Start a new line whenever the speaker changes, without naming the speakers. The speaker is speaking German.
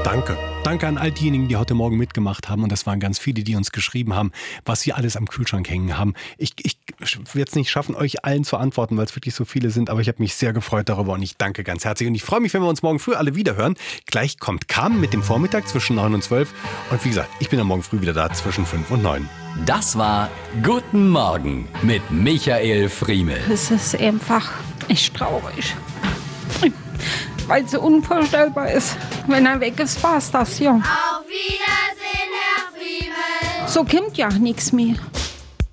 Danke. Danke an all diejenigen, die heute Morgen mitgemacht haben. Und das waren ganz viele, die uns geschrieben haben, was sie alles am Kühlschrank hängen haben. Ich werde es nicht schaffen, euch allen zu antworten, weil es wirklich so viele sind. Aber ich habe mich sehr gefreut darüber und ich danke ganz herzlich. Und ich freue mich, wenn wir uns morgen früh alle wieder hören. Gleich kommt Carmen mit dem Vormittag zwischen 9 und 12. Und wie gesagt, ich bin am Morgen früh wieder da zwischen 5 und 9.
Das war Guten Morgen mit Michael Friemel.
Es ist einfach echt traurig. Weil es so unvorstellbar ist. Wenn er weg ist, war's das, ja.
Auf Wiedersehen, Herr Friemel.
So kommt ja nichts mehr.